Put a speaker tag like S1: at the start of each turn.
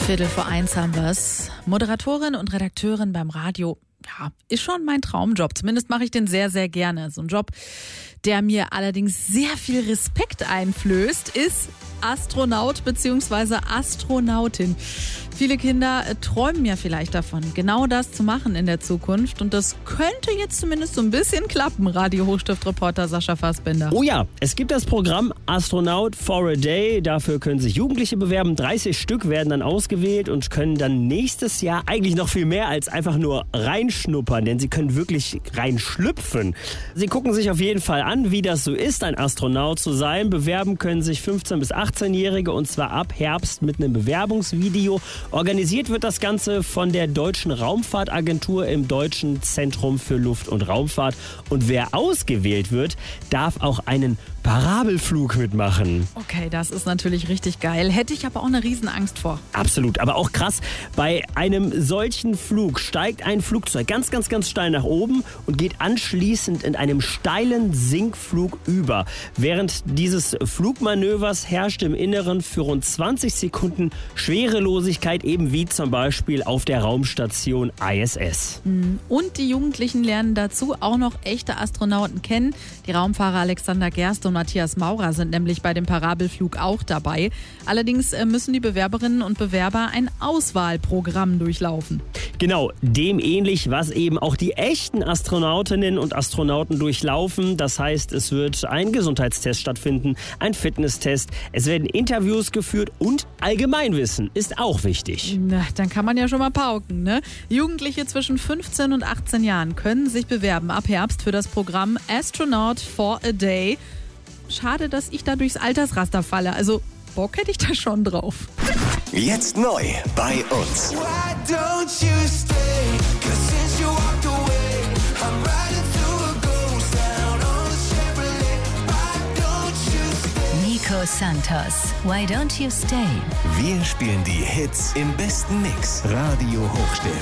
S1: 1:15 haben wir's. Moderatorin und Redakteurin beim Radio. Ja, ist schon mein Traumjob. Zumindest mache ich den sehr, sehr gerne. So ein Job, der mir allerdings sehr viel Respekt einflößt, ist Astronaut bzw. Astronautin. Viele Kinder träumen ja vielleicht davon, genau das zu machen in der Zukunft. Und das könnte jetzt zumindest so ein bisschen klappen, Radio-Hochstift-Reporter Sascha Fassbender.
S2: Oh ja, es gibt das Programm Astronaut for a Day. Dafür können sich Jugendliche bewerben. 30 Stück werden dann ausgewählt und können dann nächstes Jahr eigentlich noch viel mehr als einfach nur reinschnuppern. Denn sie können wirklich reinschlüpfen. Sie gucken sich auf jeden Fall an, wie das so ist, ein Astronaut zu sein. Bewerben können sich 15- bis 18-Jährige und zwar ab Herbst mit einem Bewerbungsvideo. Organisiert wird das Ganze von der Deutschen Raumfahrtagentur im Deutschen Zentrum für Luft- und Raumfahrt. Und wer ausgewählt wird, darf auch einen Parabelflug mitmachen.
S1: Okay, das ist natürlich richtig geil. Hätte ich aber auch eine Riesenangst vor.
S2: Absolut, aber auch krass. Bei einem solchen Flug steigt ein Flugzeug ganz steil nach oben und geht anschließend in einem steilen Sinkflug über. Während dieses Flugmanövers herrscht im Inneren für rund 20 Sekunden Schwerelosigkeit, eben wie zum Beispiel auf der Raumstation ISS.
S1: Und die Jugendlichen lernen dazu auch noch echte Astronauten kennen. Die Raumfahrer Alexander Gerst und Matthias Maurer sind nämlich bei dem Parabelflug auch dabei. Allerdings müssen die Bewerberinnen und Bewerber ein Auswahlprogramm durchlaufen.
S2: Genau, dem ähnlich, was eben auch die echten Astronautinnen und Astronauten durchlaufen. Das heißt, es wird ein Gesundheitstest stattfinden, ein Fitnesstest, es werden Interviews geführt und Allgemeinwissen ist auch wichtig.
S1: Na, dann kann man ja schon mal pauken, ne? Jugendliche zwischen 15 und 18 Jahren können sich bewerben ab Herbst für das Programm Astronaut for a Day. Schade, dass ich da durchs Altersraster falle. Also Bock hätte ich da schon drauf.
S3: Jetzt neu bei uns.
S4: Nico Santos, Why Don't You Stay?
S3: Wir spielen die Hits im besten Mix. Radio Hochstift.